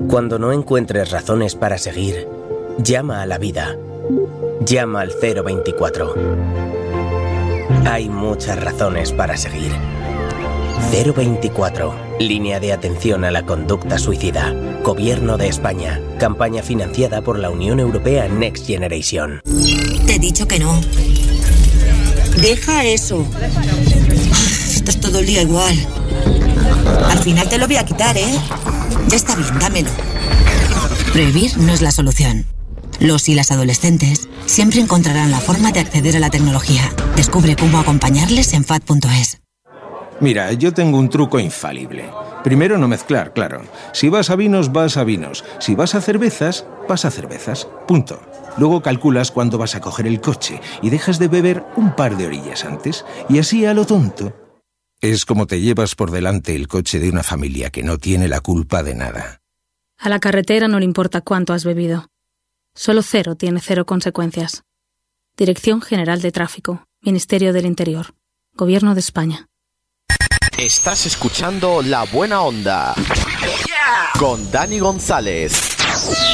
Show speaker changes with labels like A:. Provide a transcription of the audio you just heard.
A: Cuando no encuentres razones para seguir, llama a la vida. Llama al 024. Hay muchas razones para seguir. 024. Línea de atención a la conducta suicida. Gobierno de España. Campaña financiada por la Unión Europea Next Generation.
B: Te he dicho que no. Deja eso. Estás todo el día igual. Al final te lo voy a quitar, ¿eh? Ya está bien, dámelo. Prohibir no es la solución. Los y las adolescentes siempre encontrarán la forma de acceder a la tecnología. Descubre cómo acompañarles en FAD.es.
C: Mira, yo tengo un truco infalible. Primero, no mezclar, claro. Si vas a vinos, vas a vinos. Si vas a cervezas, vas a cervezas. Punto. Luego calculas cuándo vas a coger el coche y dejas de beber un par de orillas antes. Y así a lo tonto. Es como te llevas por delante el coche de una familia que no tiene la culpa de nada.
D: A la carretera no le importa cuánto has bebido. Solo cero tiene cero consecuencias. Dirección General de Tráfico, Ministerio del Interior, Gobierno de España.
E: Estás escuchando La Buena Onda con Dani González.